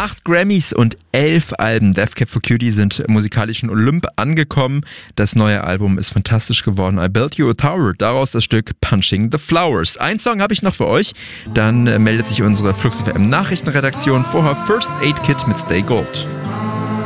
8 Grammys und 11 Alben. Death Cab for Cutie sind im musikalischen Olymp angekommen. Das neue Album ist fantastisch geworden. I Built You a Tower, daraus das Stück Punching the Flowers. Ein Song habe ich noch für euch. Dann meldet sich unsere Flux FM Nachrichtenredaktion. Vorher First Aid Kit mit Stay Gold.